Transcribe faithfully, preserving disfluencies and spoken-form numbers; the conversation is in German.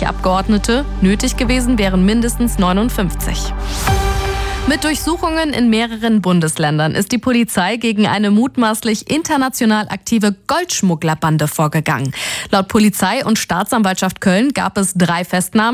sechsunddreißig Abgeordnete. Nötig gewesen wären mindestens neunundfünfzig. Mit Durchsuchungen in mehreren Bundesländern ist die Polizei gegen eine mutmaßlich international aktive Goldschmugglerbande vorgegangen. Laut Polizei und Staatsanwaltschaft Köln gab es drei Festnahmen.